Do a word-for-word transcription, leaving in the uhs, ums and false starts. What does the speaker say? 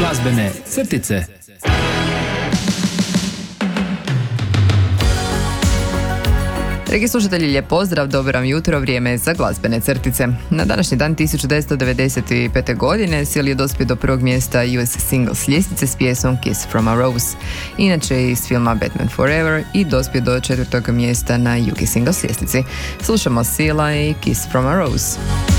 Glazbene crtice. Dragi slušatelji, lijep pozdrav, dobro vam jutro, vrijeme je za glazbene crtice. Na današnji dan tisuću devetsto devedeset pete. godine Seal je dospio do prvog mjesta U S Singles ljestvice s pjesmom Kiss from a Rose. Inače iz filma Batman Forever i dospio do četvrtog mjesta na U K Singles ljestvici. Slušamo Seala i Kiss from a Rose.